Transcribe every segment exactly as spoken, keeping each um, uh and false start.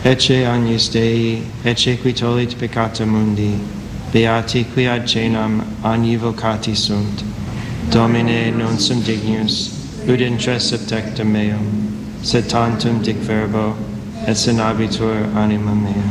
Ecce agnus Dei, ecce qui tollit peccata mundi, beati qui ad cenam agni vocati sunt. Domine, non sum dignus, ut intres subtectum meum, sed tantum dic verbo, et sanabitur anima mea.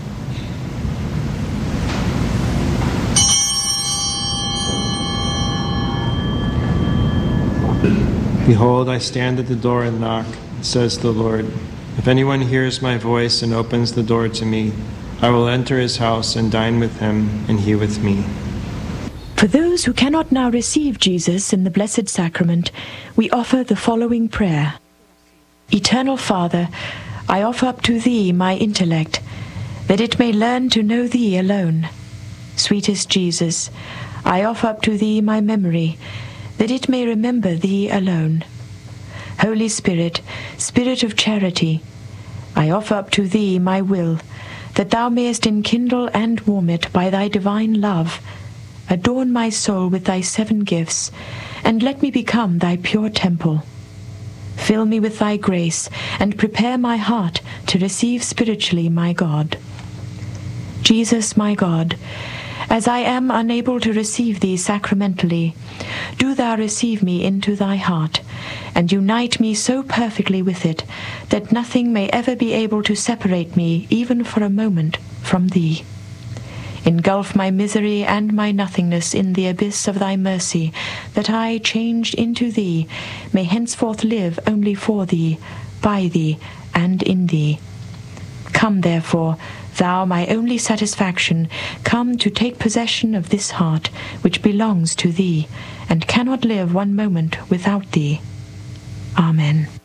Behold, I stand at the door and knock, says the Lord. If anyone hears my voice and opens the door to me, I will enter his house and dine with him, and he with me. For those who cannot now receive Jesus in the Blessed Sacrament, we offer the following prayer. Eternal Father, I offer up to Thee my intellect, that it may learn to know Thee alone. Sweetest Jesus, I offer up to Thee my memory, that it may remember Thee alone. Holy Spirit, Spirit of charity, I offer up to Thee my will, that Thou mayest enkindle and warm it by Thy divine love. Adorn my soul with Thy seven gifts, and let me become Thy pure temple. Fill me with Thy grace, and prepare my heart to receive spiritually my God. Jesus, my God, as I am unable to receive Thee sacramentally, do Thou receive me into Thy heart, and unite me so perfectly with it, that nothing may ever be able to separate me, even for a moment, from Thee. Engulf my misery and my nothingness in the abyss of Thy mercy, that I, changed into Thee, may henceforth live only for Thee, by Thee, and in Thee. Come, therefore, Thou my only satisfaction, come to take possession of this heart, which belongs to Thee, and cannot live one moment without Thee. Amen.